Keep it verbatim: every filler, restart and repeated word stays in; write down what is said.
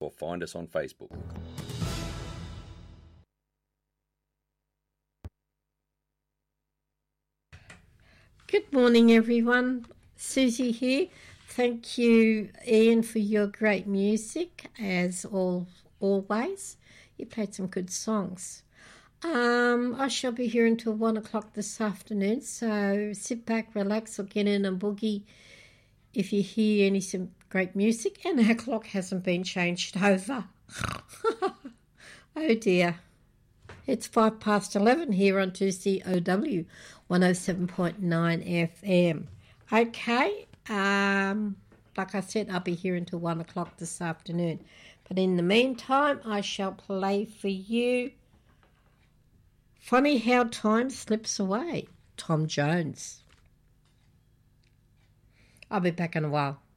or find us on Facebook. Good morning, everyone. Susie here. Thank you, Ian, for your great music, as all always. You played some good songs. Um, I shall be here until one o'clock this afternoon, so sit back, relax, or get in and boogie if you hear any some great music. And our clock hasn't been changed over. Oh dear. It's five past eleven here on two C O W one oh seven point nine F M. Okay, um, like I said, I'll be here until one o'clock this afternoon. But in the meantime, I shall play for you Funny How Time Slips Away, Tom Jones. I'll be back in a while.